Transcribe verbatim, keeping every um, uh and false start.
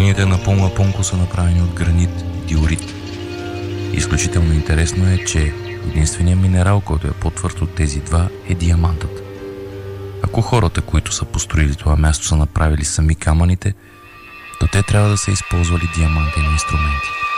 Камините на Пумапунко са направени от гранит диорит. Изключително интересно е, че единственият минерал, който е по-твърд от тези два, е диамантът. Ако хората, които са построили това място, са направили сами камъните, то те трябва да са използвали диамантени инструменти.